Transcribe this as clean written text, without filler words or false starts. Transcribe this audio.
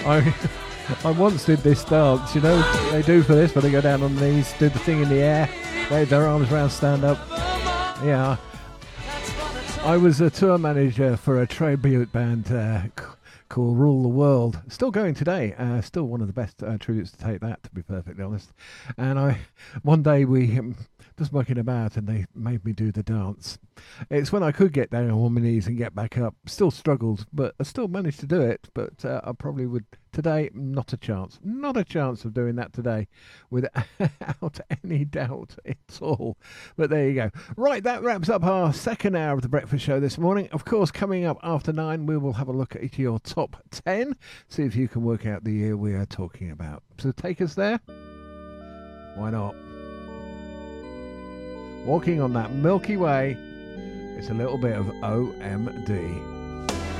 I I once did this dance, you know, they do for this when they go down on the knees, do the thing in the air, wave their arms around, stand up. Yeah. I was a tour manager for a tribute band called Rule the World. Still going today. Still one of the best tributes to take that, to be perfectly honest. And one day we just mucking about and they made me do the dance. It's when I could get down on my knees and get back up. Still struggled, but I still managed to do it. But I probably would today, not a chance. Not a chance of doing that today without any doubt at all. But there you go. Right, that wraps up our second hour of the breakfast show this morning. Of course, coming up after 9, we will have a look at your top 10. See if you can work out the year we are talking about. So take us there. Why not? Walking on that Milky Way, it's a little bit of OMD.